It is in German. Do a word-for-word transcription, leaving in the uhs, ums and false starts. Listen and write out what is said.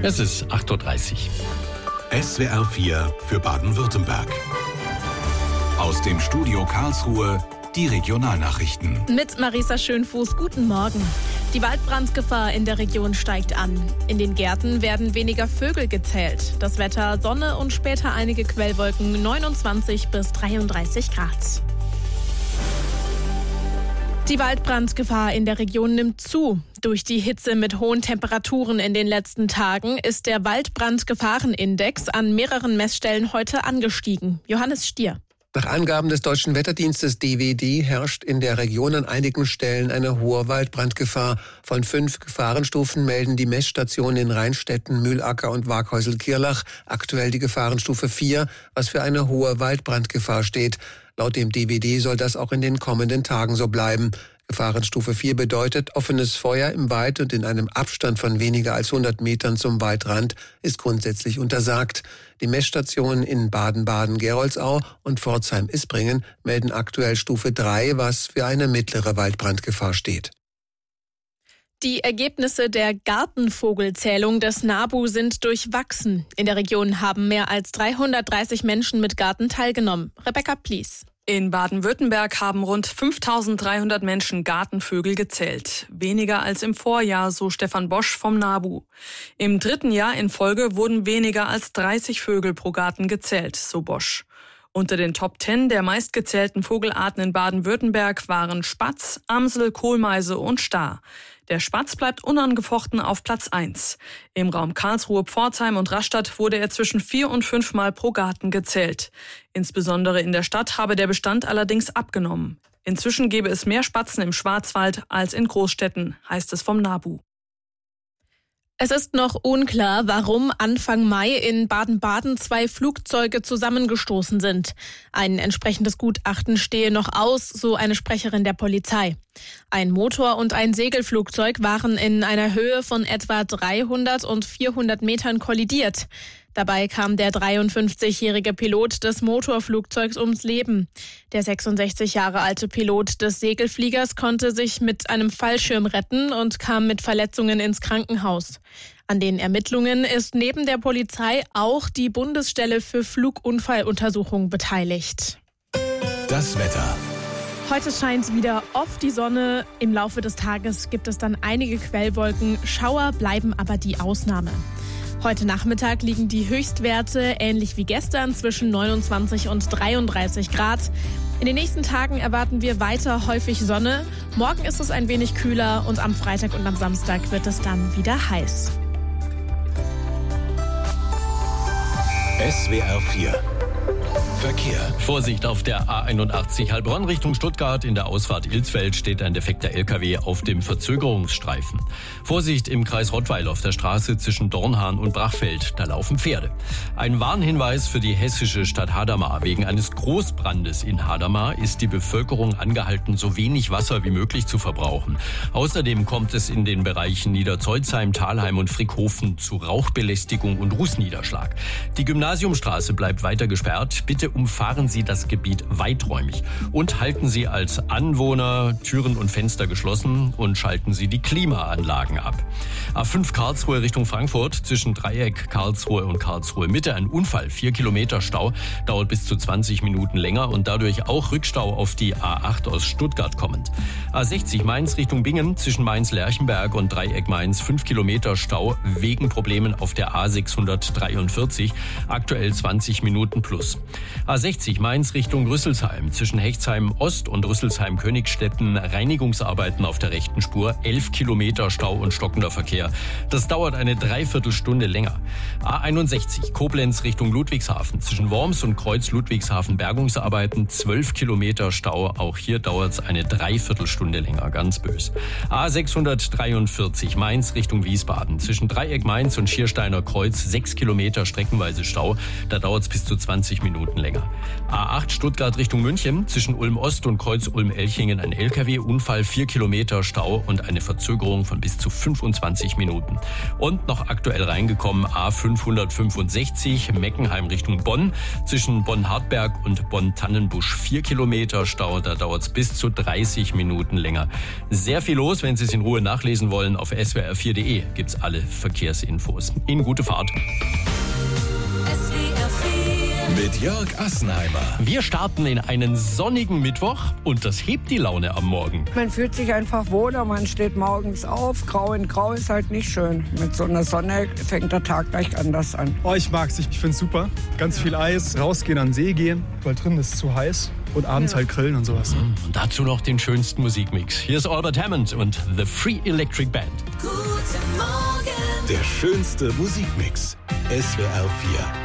Es ist acht Uhr dreißig. S W R vier für Baden-Württemberg. Aus dem Studio Karlsruhe die Regionalnachrichten. Mit Marisa Schönfuß, guten Morgen. Die Waldbrandgefahr in der Region steigt an. In den Gärten werden weniger Vögel gezählt. Das Wetter: Sonne und später einige Quellwolken, neunundzwanzig bis dreiunddreißig Grad. Die Waldbrandgefahr in der Region nimmt zu. Durch die Hitze mit hohen Temperaturen in den letzten Tagen ist der Waldbrandgefahrenindex an mehreren Messstellen heute angestiegen. Johannes Stier. Nach Angaben des Deutschen Wetterdienstes D W D herrscht in der Region an einigen Stellen eine hohe Waldbrandgefahr. Von fünf Gefahrenstufen melden die Messstationen in Rheinstetten, Mühlacker und Waghäusel-Kirlach aktuell die Gefahrenstufe vier, was für eine hohe Waldbrandgefahr steht. Laut dem D W D soll das auch in den kommenden Tagen so bleiben. Gefahrenstufe vier bedeutet, offenes Feuer im Wald und in einem Abstand von weniger als hundert Metern zum Waldrand ist grundsätzlich untersagt. Die Messstationen in Baden-Baden, Geroldsau und Pforzheim-Isbringen melden aktuell Stufe drei, was für eine mittlere Waldbrandgefahr steht. Die Ergebnisse der Gartenvogelzählung des NABU sind durchwachsen. In der Region haben mehr als dreihundertdreißig Menschen mit Garten teilgenommen. Rebecca Plies. In Baden-Württemberg haben rund fünftausenddreihundert Menschen Gartenvögel gezählt. Weniger als im Vorjahr, so Stefan Bosch vom NABU. Im dritten Jahr in Folge wurden weniger als dreißig Vögel pro Garten gezählt, so Bosch. Unter den Top Ten der meistgezählten Vogelarten in Baden-Württemberg waren Spatz, Amsel, Kohlmeise und Star. Der Spatz bleibt unangefochten auf Platz eins. Im Raum Karlsruhe, Pforzheim und Rastatt wurde er zwischen vier und fünf Mal pro Garten gezählt. Insbesondere in der Stadt habe der Bestand allerdings abgenommen. Inzwischen gebe es mehr Spatzen im Schwarzwald als in Großstädten, heißt es vom NABU. Es ist noch unklar, warum Anfang Mai in Baden-Baden zwei Flugzeuge zusammengestoßen sind. Ein entsprechendes Gutachten stehe noch aus, so eine Sprecherin der Polizei. Ein Motor- und ein Segelflugzeug waren in einer Höhe von etwa dreihundert und vierhundert Metern kollidiert. Dabei kam der dreiundfünfzigjährige Pilot des Motorflugzeugs ums Leben. Der sechsundsechzig Jahre alte Pilot des Segelfliegers konnte sich mit einem Fallschirm retten und kam mit Verletzungen ins Krankenhaus. An den Ermittlungen ist neben der Polizei auch die Bundesstelle für Flugunfalluntersuchung beteiligt. Das Wetter. Heute scheint wieder oft die Sonne. Im Laufe des Tages gibt es dann einige Quellwolken. Schauer bleiben aber die Ausnahme. Heute Nachmittag liegen die Höchstwerte ähnlich wie gestern zwischen neunundzwanzig und dreiunddreißig Grad. In den nächsten Tagen erwarten wir weiter häufig Sonne. Morgen ist es ein wenig kühler und am Freitag und am Samstag wird es dann wieder heiß. S W R vier Verkehr. Vorsicht auf der A einundachtzig Heilbronn Richtung Stuttgart. In der Ausfahrt Ilsfeld steht ein defekter L K W auf dem Verzögerungsstreifen. Vorsicht im Kreis Rottweil auf der Straße zwischen Dornhahn und Brachfeld. Da laufen Pferde. Ein Warnhinweis für die hessische Stadt Hadamar. Wegen eines Großbrandes in Hadamar ist die Bevölkerung angehalten, so wenig Wasser wie möglich zu verbrauchen. Außerdem kommt es in den Bereichen Niederzeuzheim, Thalheim und Frickhofen zu Rauchbelästigung und Rußniederschlag. Die Gymnasiumstraße bleibt weiter gesperrt. Bitte umfahren Sie das Gebiet weiträumig und halten Sie als Anwohner Türen und Fenster geschlossen und schalten Sie die Klimaanlagen ab. A fünf Karlsruhe Richtung Frankfurt zwischen Dreieck, Karlsruhe und Karlsruhe Mitte ein Unfall. Vier Kilometer Stau, dauert bis zu zwanzig Minuten länger und dadurch auch Rückstau auf die A acht aus Stuttgart kommend. A sechzig Mainz Richtung Bingen zwischen Mainz-Lerchenberg und Dreieck Mainz fünf Kilometer Stau wegen Problemen auf der A sechshundertdreiundvierzig. Aktuell zwanzig Minuten plus. A sechzig Mainz Richtung Rüsselsheim zwischen Hechtsheim Ost und Rüsselsheim Königstetten Reinigungsarbeiten auf der rechten Spur, elf Kilometer Stau und stockender Verkehr. Das dauert eine Dreiviertelstunde länger. A einundsechzig Koblenz Richtung Ludwigshafen zwischen Worms und Kreuz Ludwigshafen Bergungsarbeiten, zwölf Kilometer Stau. Auch hier dauert es eine Dreiviertelstunde länger, ganz bös. A sechshundertdreiundvierzig Mainz Richtung Wiesbaden zwischen Dreieck Mainz und Schiersteiner Kreuz, sechs Kilometer streckenweise Stau. Da dauert es bis zu zwanzig Minuten länger. länger. A acht Stuttgart Richtung München, zwischen Ulm-Ost und Kreuz Ulm-Elchingen ein L K W-Unfall, vier Kilometer Stau und eine Verzögerung von bis zu fünfundzwanzig Minuten. Und noch aktuell reingekommen A fünfhundertfünfundsechzig Meckenheim Richtung Bonn, zwischen Bonn-Hartberg und Bonn-Tannenbusch vier Kilometer Stau, da dauert es bis zu dreißig Minuten länger. Sehr viel los, wenn Sie es in Ruhe nachlesen wollen, auf S W R vier Punkt D E gibt's alle Verkehrsinfos. Ihnen gute Fahrt. Mit Jörg Assenheimer. Wir starten in einen sonnigen Mittwoch und das hebt die Laune am Morgen. Man fühlt sich einfach wohler, man steht morgens auf. Grau in Grau ist halt nicht schön. Mit so einer Sonne fängt der Tag gleich anders an. Oh, ich mag's, ich, ich find's super. Ganz viel Eis, rausgehen, an den See gehen, weil drin ist es zu heiß. Und abends ja. halt grillen und sowas. Und dazu noch den schönsten Musikmix. Hier ist Albert Hammond und The Free Electric Band. Guten Morgen. Der schönste Musikmix. S W R vier.